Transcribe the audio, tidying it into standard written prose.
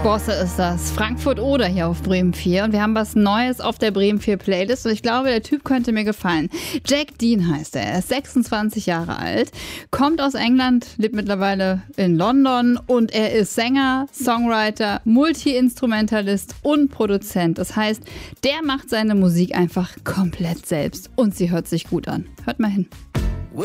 Bosse ist das. Frankfurt oder hier auf Bremen 4. Und wir haben was Neues auf der Bremen 4 Playlist. Und ich glaube, der Typ könnte mir gefallen. Jack Dean heißt er. Er ist 26 Jahre alt, kommt aus England, lebt mittlerweile in London. Und er ist Sänger, Songwriter, Multi-Instrumentalist und Produzent. Das heißt, der macht seine Musik einfach komplett selbst. Und sie hört sich gut an. Hört mal hin.